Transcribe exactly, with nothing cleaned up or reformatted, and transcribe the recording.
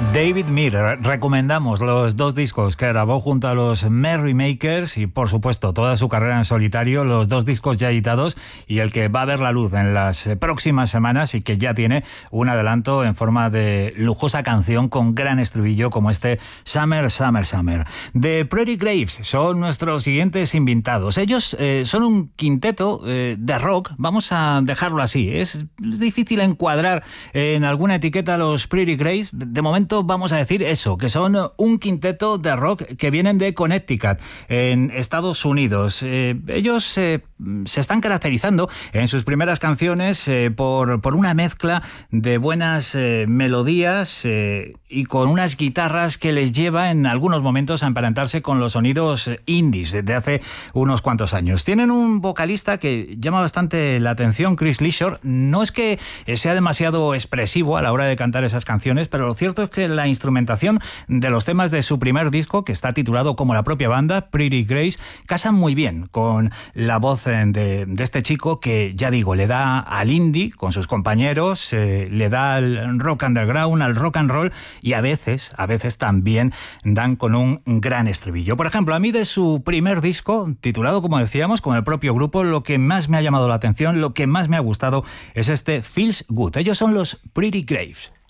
David Miller, recomendamos los dos discos que grabó junto a los Merrymakers y, por supuesto, toda su carrera en solitario, los dos discos ya editados y el que va a ver la luz en las próximas semanas y que ya tiene un adelanto en forma de lujosa canción con gran estribillo como este Summer, Summer, Summer. The Pretty Graves son nuestros siguientes invitados. Ellos eh, son un quinteto eh, de rock, vamos a dejarlo así. Es difícil encuadrar en alguna etiqueta a los Pretty Graves. De momento vamos a decir eso, que son un quinteto de rock que vienen de Connecticut, en Estados Unidos. Eh, ellos eh, se están caracterizando en sus primeras canciones eh, por, por una mezcla de buenas eh, melodías eh, y con unas guitarras que les lleva en algunos momentos a emparentarse con los sonidos indies de hace unos cuantos años. Tienen un vocalista que llama bastante la atención, Chris Leashore. No es que sea demasiado expresivo a la hora de cantar esas canciones, pero lo cierto es que la instrumentación de los temas de su primer disco, que está titulado como la propia banda, Pretty Grace, casan muy bien con la voz de, de este chico que, ya digo, le da al indie con sus compañeros, eh, le da al rock underground, al rock and roll y a veces, a veces también dan con un gran estribillo. Por ejemplo, a mí de su primer disco, titulado, como decíamos, con el propio grupo, lo que más me ha llamado la atención, lo que más me ha gustado es este Feels Good. Ellos son los Pretty Graves.